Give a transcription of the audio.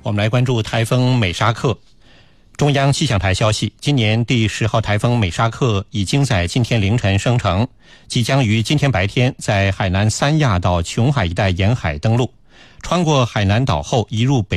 我们来关注台风美沙克。中央气象台消息，今年第10号台风美沙克已经在今天凌晨生成，即将于今天白天在海南三亚到琼海一带沿海登陆，穿过海南岛后移入北